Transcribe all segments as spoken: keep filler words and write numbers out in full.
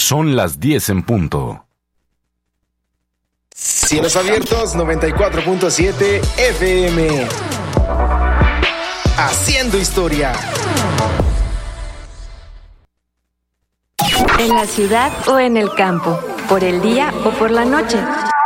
Son las diez en punto. Cielos Abiertos noventa y cuatro punto siete F M. Haciendo historia. En la ciudad o en el campo, por el día o por la noche.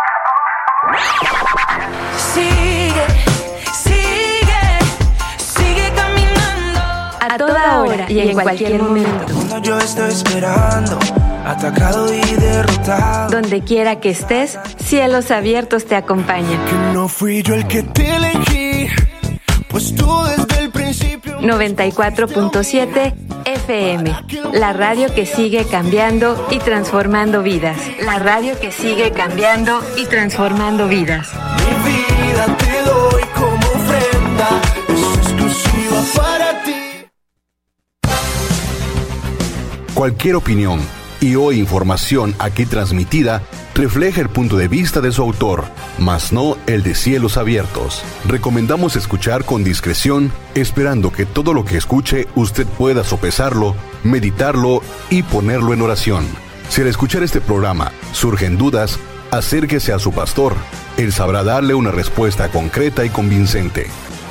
Sigue, sigue, sigue caminando. A toda hora y en cualquier momento. Cuando yo estoy esperando, atacado y derrotado. Donde quiera que estés, Cielos Abiertos te acompaña. Que no fui yo el que te elegí, pues tú desde el principio. noventa y cuatro punto siete F M, la radio que sigue cambiando y transformando vidas. La radio que sigue cambiando y transformando vidas. Mi vida te doy como ofrenda, es exclusiva para ti. Cualquier opinión y o información aquí transmitida refleja el punto de vista de su autor, mas no el de Cielos Abiertos. Recomendamos escuchar con discreción, esperando que todo lo que escuche usted pueda sopesarlo, meditarlo y ponerlo en oración. Si al escuchar este programa surgen dudas, acérquese a su pastor. Él sabrá darle una respuesta concreta y convincente.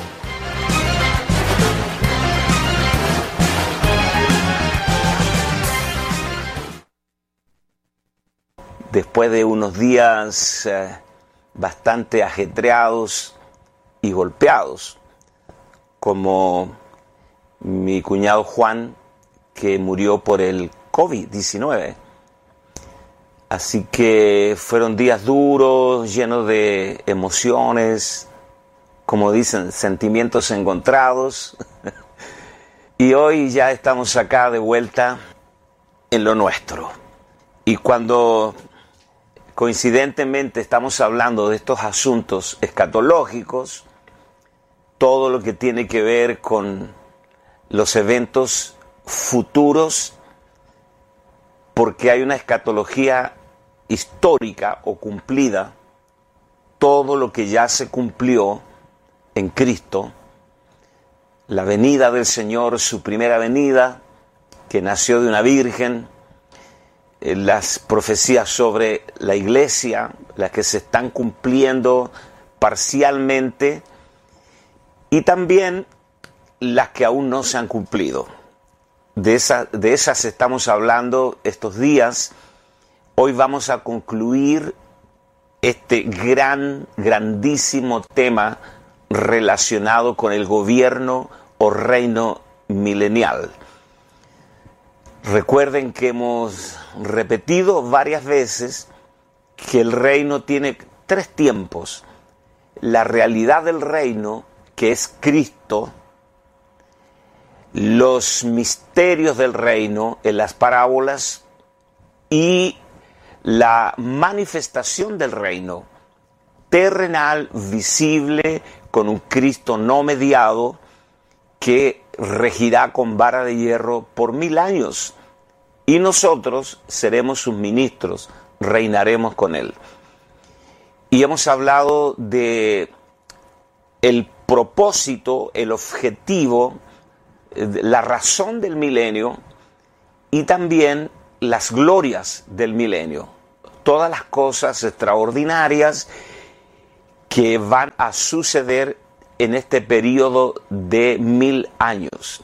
Después de unos días eh, bastante ajetreados y golpeados, como mi cuñado Juan, que murió por el COVID diecinueve. Así que fueron días duros, llenos de emociones, como dicen, sentimientos encontrados. Y hoy ya estamos acá de vuelta en lo nuestro. Y cuando coincidentemente estamos hablando de estos asuntos escatológicos, todo lo que tiene que ver con los eventos futuros, porque hay una escatología histórica o cumplida, todo lo que ya se cumplió en Cristo, la venida del Señor, su primera venida, que nació de una virgen, las profecías sobre la iglesia, las que se están cumpliendo parcialmente, y también las que aún no se han cumplido. De, esa, de esas estamos hablando estos días. Hoy vamos a concluir este gran, grandísimo tema relacionado con el gobierno o reino milenial. Recuerden que hemos repetido varias veces que el reino tiene tres tiempos. La realidad del reino, que es Cristo, los misterios del reino en las parábolas y la manifestación del reino terrenal, visible, con un Cristo no mediado, que regirá con vara de hierro por mil años. Y nosotros seremos sus ministros, reinaremos con él. Y hemos hablado de el propósito, el objetivo, la razón del milenio y también las glorias del milenio. Todas las cosas extraordinarias que van a suceder en este periodo de mil años.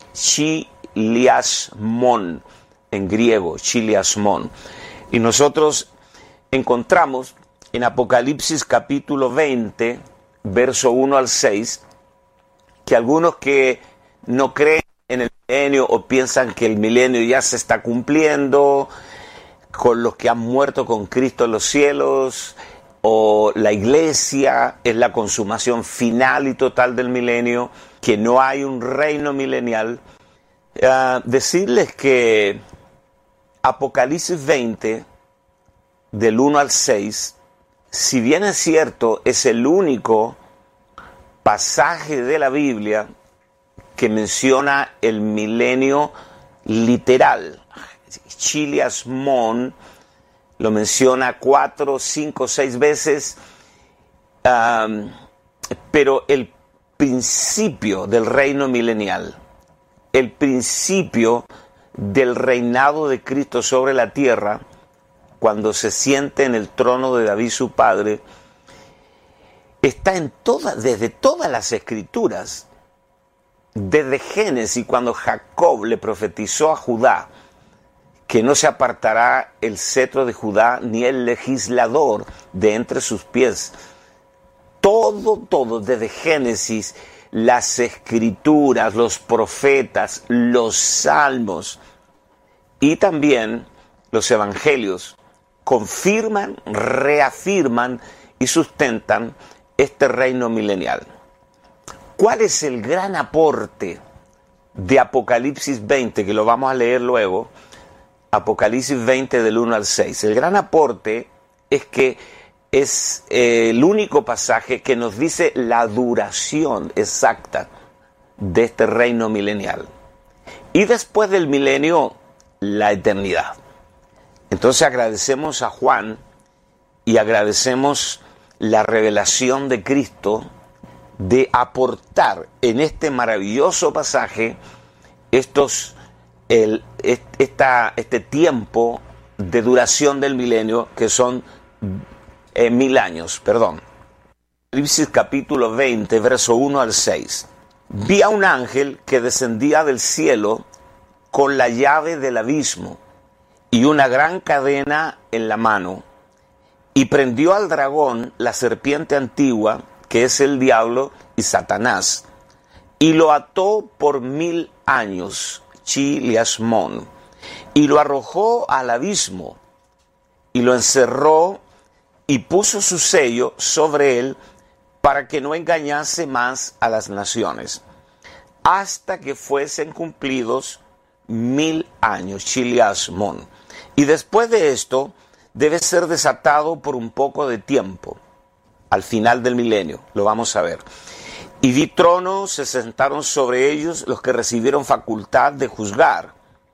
Chiliasmon, en griego, chiliasmon. Y nosotros encontramos en Apocalipsis capítulo veinte, verso uno al seis, que algunos que no creen en el milenio o piensan que el milenio ya se está cumpliendo, con los que han muerto con Cristo en los cielos, o la iglesia es la consumación final y total del milenio, que no hay un reino milenial. Uh, decirles que Apocalipsis veinte, del uno al seis, si bien es cierto, es el único pasaje de la Biblia que menciona el milenio literal. Chiliasmon lo menciona cuatro, cinco, seis veces, um, pero el principio del reino milenial, el principio del reinado de Cristo sobre la tierra, cuando se siente en el trono de David su padre, está en todas, desde todas las escrituras, desde Génesis, cuando Jacob le profetizó a Judá que no se apartará el cetro de Judá ni el legislador de entre sus pies. Todo, todo, desde Génesis, las escrituras, los profetas, los salmos y también los evangelios confirman, reafirman y sustentan este reino milenial. ¿Cuál es el gran aporte de Apocalipsis veinte? Que lo vamos a leer luego. Apocalipsis veinte del uno al seis. El gran aporte es que es eh, el único pasaje que nos dice la duración exacta de este reino milenial. Y después del milenio, la eternidad. Entonces agradecemos a Juan y agradecemos la revelación de Cristo de aportar en este maravilloso pasaje estos, el, esta, este tiempo de duración del milenio, que son eh, mil años, perdón. Apocalipsis capítulo veinte, verso uno al seis. Vi a un ángel que descendía del cielo con la llave del abismo y una gran cadena en la mano, y prendió al dragón, la serpiente antigua, que es el diablo y Satanás, y lo ató por mil años, Chiliasmón, y lo arrojó al abismo, y lo encerró, y puso su sello sobre él, para que no engañase más a las naciones, hasta que fuesen cumplidos mil años, Chiliasmón. Y después de esto, debe ser desatado por un poco de tiempo, al final del milenio, lo vamos a ver. Y vi tronos, se sentaron sobre ellos los que recibieron facultad de juzgar.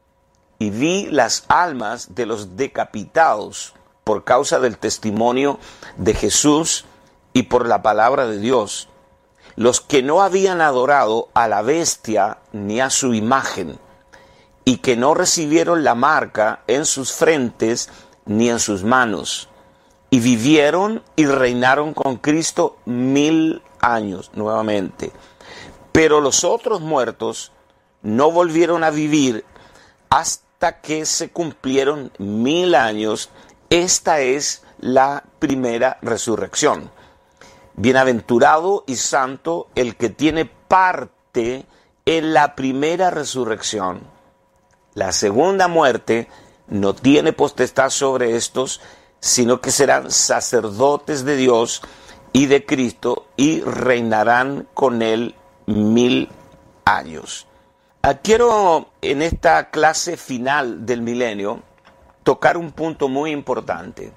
Y vi las almas de los decapitados por causa del testimonio de Jesús y por la palabra de Dios, los que no habían adorado a la bestia ni a su imagen, y que no recibieron la marca en sus frentes ni en sus manos, y vivieron y reinaron con Cristo mil años nuevamente. Pero los otros muertos no volvieron a vivir hasta que se cumplieron mil años. Esta es la primera resurrección. Bienaventurado y santo el que tiene parte en la primera resurrección. La segunda muerte no tiene potestad sobre estos, sino que serán sacerdotes de Dios y de Cristo y reinarán con él mil años. Quiero en esta clase final del milenio tocar un punto muy importante.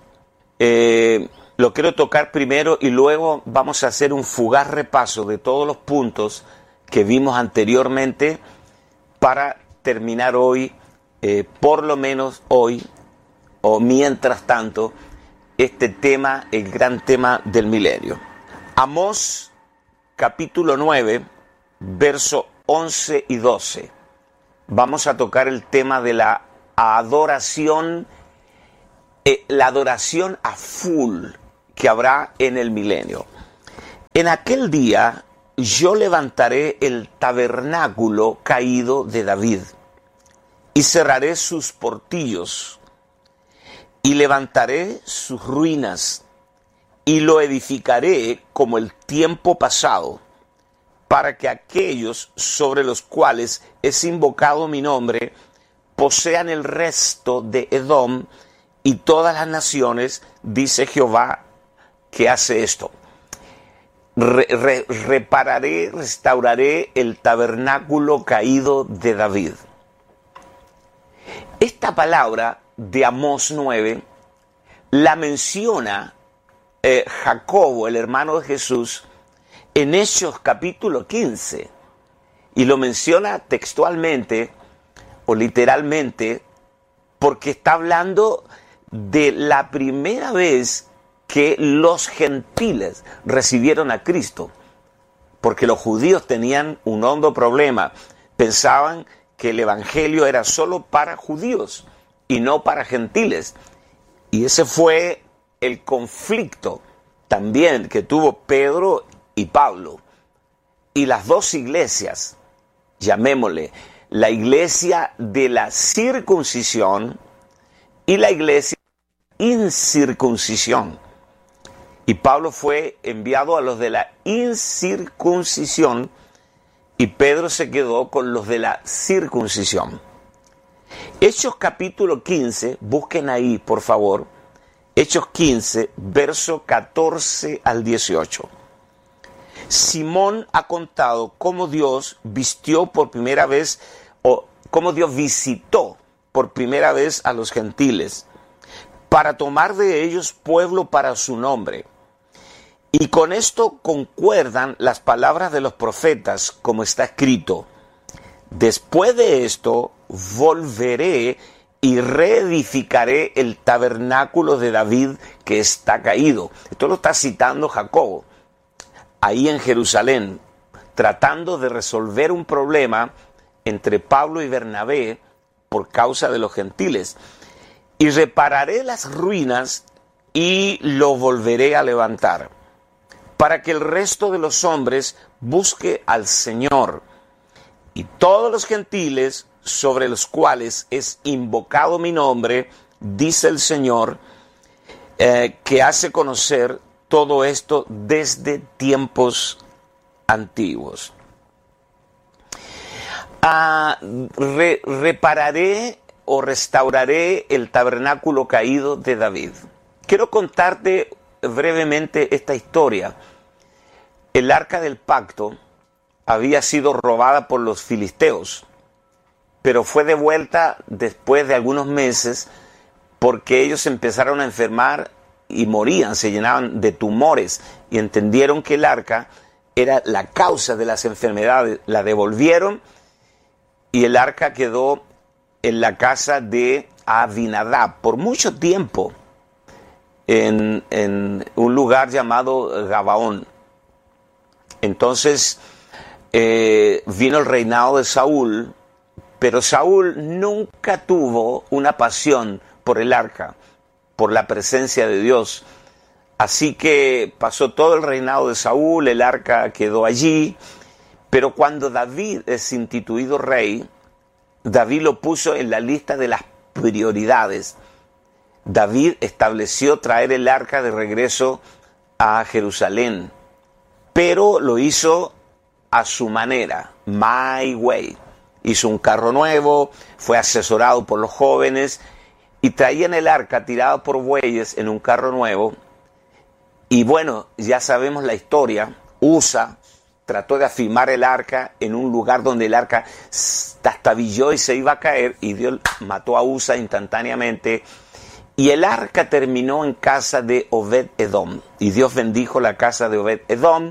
Eh, lo quiero tocar primero y luego vamos a hacer un fugaz repaso de todos los puntos que vimos anteriormente para terminar hoy, eh, por lo menos hoy, o mientras tanto, este tema, el gran tema del milenio. Amós, capítulo nueve, verso once y doce. Vamos a tocar el tema de la adoración, eh, la adoración a full que habrá en el milenio. En aquel día yo levantaré el tabernáculo caído de David y cerraré sus portillos y levantaré sus ruinas y lo edificaré como el tiempo pasado, para que aquellos sobre los cuales es invocado mi nombre posean el resto de Edom y todas las naciones, dice Jehová, que hace esto. Re, re, repararé, restauraré el tabernáculo caído de David. Esta palabra de Amós nueve la menciona eh, Jacobo, el hermano de Jesús, en Hechos capítulo quince, y lo menciona textualmente o literalmente porque está hablando de la primera vez que los gentiles recibieron a Cristo, porque los judíos tenían un hondo problema. Pensaban que el evangelio era solo para judíos y no para gentiles. Y ese fue el conflicto también que tuvo Pedro y Pablo. Y las dos iglesias, llamémosle, la iglesia de la circuncisión y la iglesia de la incircuncisión. Y Pablo fue enviado a los de la incircuncisión y Pedro se quedó con los de la circuncisión. Hechos capítulo quince, busquen ahí por favor, Hechos quince, verso catorce al dieciocho. Simón ha contado cómo Dios vistió por primera vez, o cómo Dios visitó por primera vez a los gentiles, para tomar de ellos pueblo para su nombre. Y con esto concuerdan las palabras de los profetas, como está escrito: después de esto volveré y reedificaré el tabernáculo de David que está caído. Esto lo está citando Jacobo, ahí en Jerusalén, tratando de resolver un problema entre Pablo y Bernabé por causa de los gentiles. Y repararé las ruinas y lo volveré a levantar, para que el resto de los hombres busque al Señor. Y todos los gentiles sobre los cuales es invocado mi nombre, dice el Señor, eh, que hace conocer todo esto desde tiempos antiguos. Ah, re, repararé o restauraré el tabernáculo caído de David. Quiero contarte brevemente esta historia. El arca del pacto había sido robada por los filisteos, pero fue devuelta después de algunos meses porque ellos empezaron a enfermar y morían, se llenaban de tumores y entendieron que el arca era la causa de las enfermedades. La devolvieron y el arca quedó en la casa de Abinadab por mucho tiempo, en, en un lugar llamado Gabaón. Entonces eh, vino el reinado de Saúl, pero Saúl nunca tuvo una pasión por el arca, por la presencia de Dios. Así que pasó todo el reinado de Saúl, el arca quedó allí, pero cuando David es instituido rey, David lo puso en la lista de las prioridades. David estableció traer el arca de regreso a Jerusalén, pero lo hizo a su manera, my way. Hizo un carro nuevo, fue asesorado por los jóvenes y traían el arca tirada por bueyes en un carro nuevo. Y bueno, ya sabemos la historia. Usa trató de afirmar el arca en un lugar donde el arca trastabilló y se iba a caer, y Dios mató a Usa instantáneamente. Y el arca terminó en casa de Obed-Edom, y Dios bendijo la casa de Obed-Edom.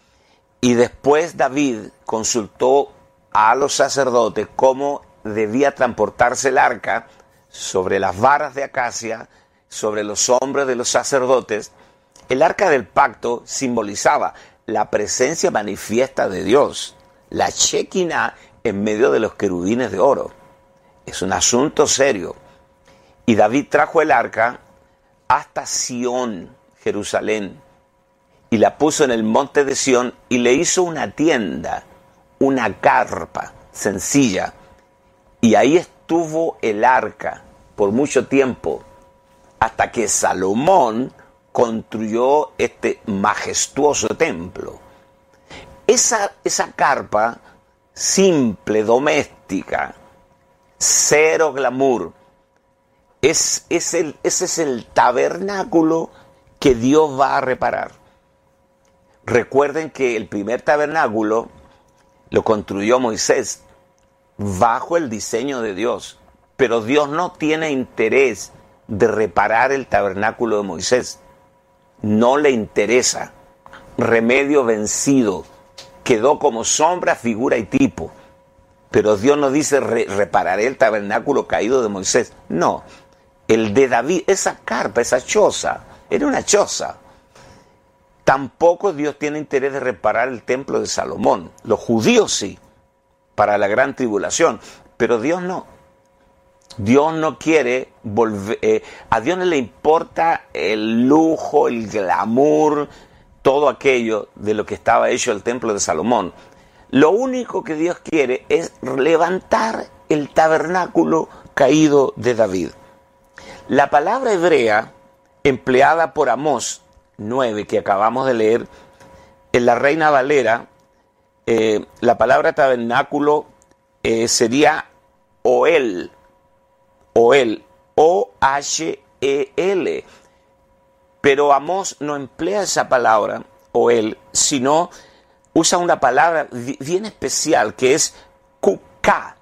Y después David consultó a los sacerdotes cómo debía transportarse el arca sobre las varas de acacia, sobre los hombros de los sacerdotes. El arca del pacto simbolizaba la presencia manifiesta de Dios, la Shekinah en medio de los querubines de oro. Es un asunto serio. Y David trajo el arca hasta Sión, Jerusalén, y la puso en el monte de Sión y le hizo una tienda, una carpa sencilla. Y ahí estuvo el arca por mucho tiempo, hasta que Salomón construyó este majestuoso templo. Esa, esa carpa simple, doméstica, cero glamour, es, es el, ese es el tabernáculo que Dios va a reparar. Recuerden que el primer tabernáculo lo construyó Moisés bajo el diseño de Dios, pero Dios no tiene interés de reparar el tabernáculo de Moisés. No le interesa. Remedio vencido. Quedó como sombra, figura y tipo. Pero Dios no dice re repararé el tabernáculo caído de Moisés. No. El de David, esa carpa, esa choza, era una choza. Tampoco Dios tiene interés de reparar el templo de Salomón. Los judíos sí, para la gran tribulación. Pero Dios no. Dios no quiere volver, eh, a Dios no le importa el lujo, el glamour, todo aquello de lo que estaba hecho el templo de Salomón. Lo único que Dios quiere es levantar el tabernáculo caído de David. La palabra hebrea empleada por Amós nueve, que acabamos de leer, en la Reina Valera, eh, la palabra tabernáculo eh, sería Oel, Oel, O H E L. Pero Amós no emplea esa palabra, Oel, sino usa una palabra bien especial que es Q-K.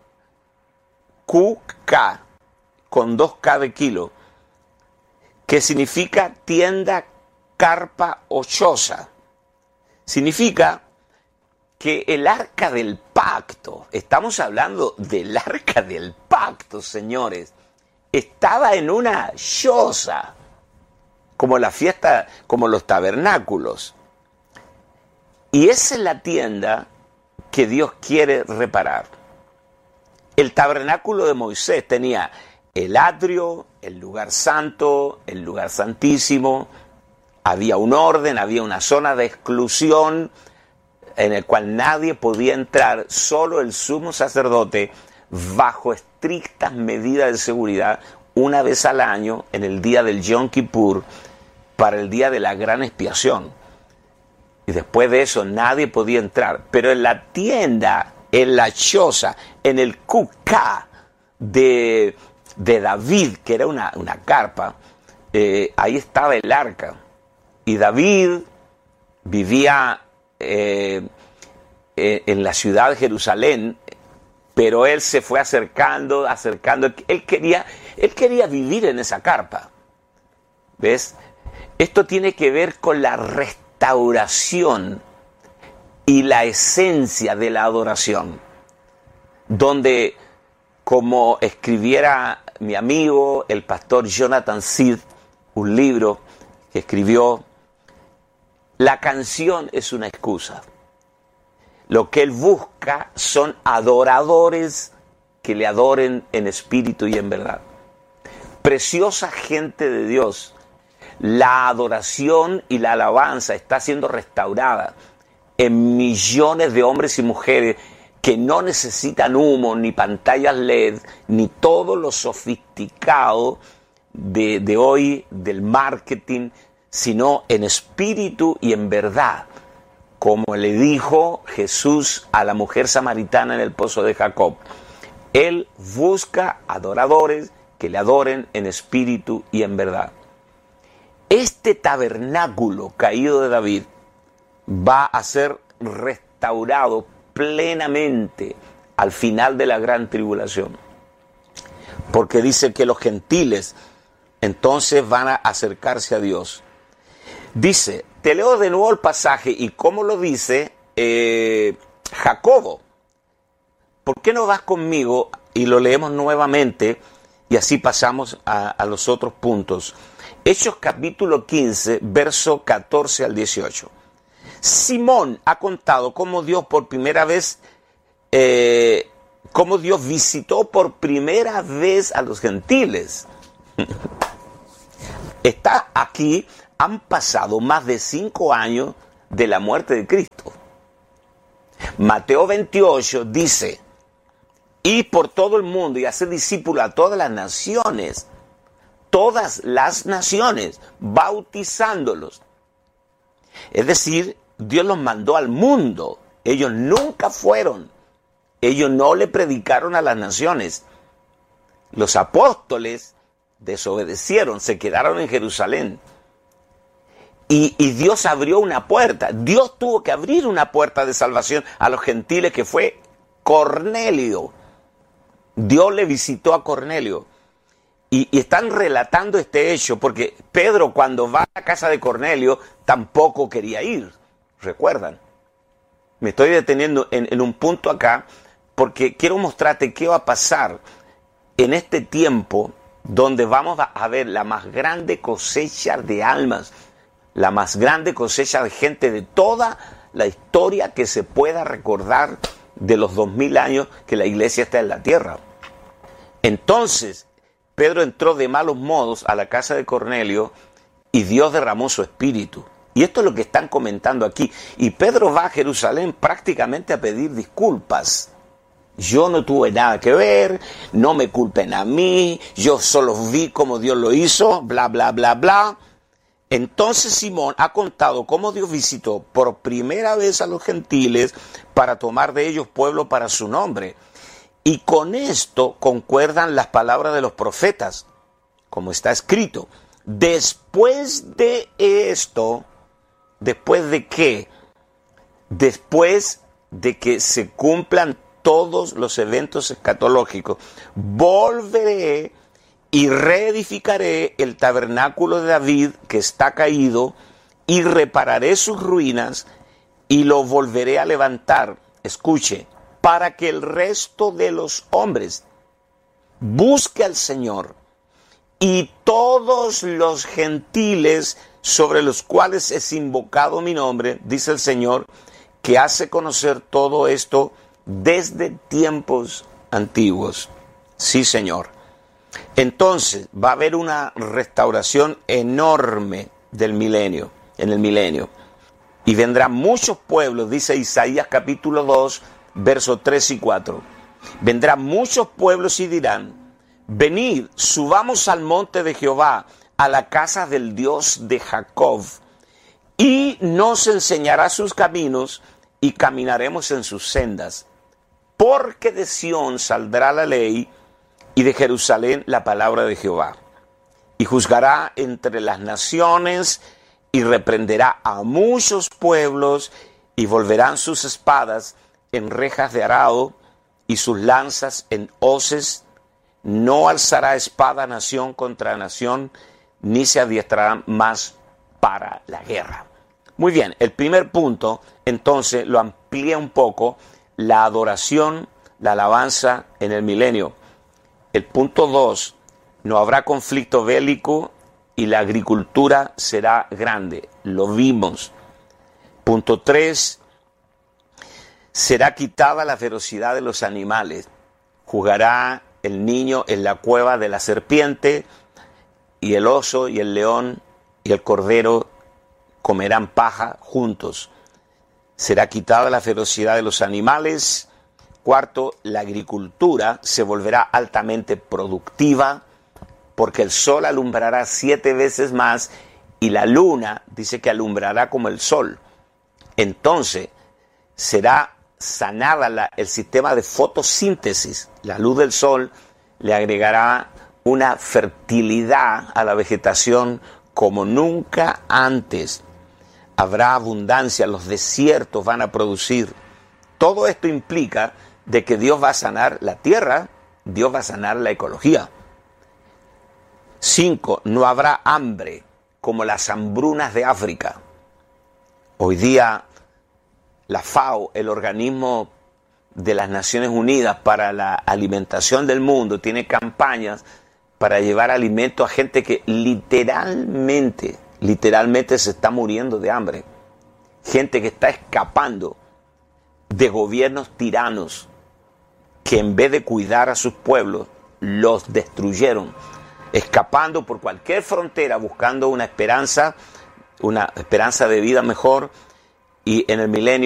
Q-K, con dos K de kilo, que significa tienda, carpa o choza. Significa que el arca del pacto, estamos hablando del arca del pacto, señores, estaba en una choza, como la fiesta, como los tabernáculos. Y esa es la tienda que Dios quiere reparar. El tabernáculo de Moisés tenía el atrio, el lugar santo, el lugar santísimo. Había un orden, había una zona de exclusión en el cual nadie podía entrar, solo el sumo sacerdote, bajo estrictas medidas de seguridad, una vez al año, en el día del Yom Kippur, para el día de la gran expiación. Y después de eso nadie podía entrar. Pero en la tienda, en la choza, en el Q-K de, de David, que era una, una carpa, eh, ahí estaba el arca. Y David vivía eh, eh, en la ciudad de Jerusalén, pero él se fue acercando, acercando. Él quería, él quería vivir en esa carpa. ¿Ves? Esto tiene que ver con la restauración y la esencia de la adoración, donde, como escribiera mi amigo, el pastor Jonathan Sid, un libro que escribió, la canción es una excusa. Lo que él busca son adoradores que le adoren en espíritu y en verdad. Preciosa gente de Dios, la adoración y la alabanza está siendo restaurada en millones de hombres y mujeres que no necesitan humo, ni pantallas L E D, ni todo lo sofisticado de, de hoy del marketing, sino en espíritu y en verdad, como le dijo Jesús a la mujer samaritana en el pozo de Jacob. Él busca adoradores que le adoren en espíritu y en verdad. Este tabernáculo caído de David va a ser restaurado plenamente al final de la gran tribulación, porque dice que los gentiles entonces van a acercarse a Dios. Dice, te leo de nuevo el pasaje y cómo lo dice eh, Jacobo. ¿Por qué no vas conmigo y lo leemos nuevamente y así pasamos a, a los otros puntos? Hechos capítulo quince, verso catorce al dieciocho. Simón ha contado cómo Dios por primera vez, eh, cómo Dios visitó por primera vez a los gentiles. Está aquí, han pasado más de cinco años de la muerte de Cristo. Mateo veintiocho dice, y por todo el mundo y hacer discípulos a todas las naciones, todas las naciones, bautizándolos. Es decir, Dios los mandó al mundo. Ellos nunca fueron. Ellos no le predicaron a las naciones. Los apóstoles desobedecieron, se quedaron en Jerusalén. Y, y Dios abrió una puerta. Dios tuvo que abrir una puerta de salvación a los gentiles, que fue Cornelio. Dios le visitó a Cornelio. Y, y están relatando este hecho porque Pedro, cuando va a la casa de Cornelio, tampoco quería ir. ¿Recuerdan? Me estoy deteniendo en, en un punto acá porque quiero mostrarte qué va a pasar en este tiempo donde vamos a ver la más grande cosecha de almas, la más grande cosecha de gente de toda la historia que se pueda recordar de los dos mil años que la iglesia está en la tierra. Entonces, Pedro entró de malos modos a la casa de Cornelio y Dios derramó su espíritu. Y esto es lo que están comentando aquí. Y Pedro va a Jerusalén prácticamente a pedir disculpas. Yo no tuve nada que ver, no me culpen a mí, yo solo vi cómo Dios lo hizo, bla, bla, bla, bla. Entonces Simón ha contado cómo Dios visitó por primera vez a los gentiles para tomar de ellos pueblo para su nombre. Y con esto concuerdan las palabras de los profetas, como está escrito. Después de esto, ¿después de qué? Después de que se cumplan todos los eventos escatológicos, volveré y reedificaré el tabernáculo de David que está caído y repararé sus ruinas y lo volveré a levantar. Escuche, para que el resto de los hombres busque al Señor y todos los gentiles sobre los cuales es invocado mi nombre, dice el Señor, que hace conocer todo esto desde tiempos antiguos. Sí, Señor. Entonces va a haber una restauración enorme del milenio, en el milenio. Y vendrán muchos pueblos, dice Isaías capítulo dos, versos tres y cuatro. Vendrán muchos pueblos y dirán, venid, subamos al monte de Jehová, a la casa del Dios de Jacob, y nos enseñará sus caminos, y caminaremos en sus sendas. Porque de Sión saldrá la ley, y de Jerusalén la palabra de Jehová. Y juzgará entre las naciones, y reprenderá a muchos pueblos, y volverán sus espadas en rejas de arado, y sus lanzas en hoces. No alzará espada nación contra nación, ni se adiestrarán más para la guerra. Muy bien, el primer punto, entonces, lo amplía un poco, la adoración, la alabanza en el milenio. El punto dos, no habrá conflicto bélico y la agricultura será grande. Lo vimos. Punto tres, será quitada la ferocidad de los animales. Jugará el niño en la cueva de la serpiente, y el oso y el león y el cordero comerán paja juntos. Será quitada la ferocidad de los animales. Cuarto, la agricultura se volverá altamente productiva, porque el sol alumbrará siete veces más y la luna dice que alumbrará como el sol. Entonces, será sanada la, el sistema de fotosíntesis. La luz del sol le agregará una fertilidad a la vegetación como nunca antes. Habrá abundancia, los desiertos van a producir. Todo esto implica de que Dios va a sanar la tierra, Dios va a sanar la ecología. Cinco, no habrá hambre como las hambrunas de África. Hoy día la FAO, el organismo de las Naciones Unidas para la alimentación del mundo, tiene campañas para llevar alimento a gente que literalmente, literalmente se está muriendo de hambre. Gente que está escapando de gobiernos tiranos que en vez de cuidar a sus pueblos, los destruyeron, escapando por cualquier frontera, buscando una esperanza, una esperanza de vida mejor, y en el milenio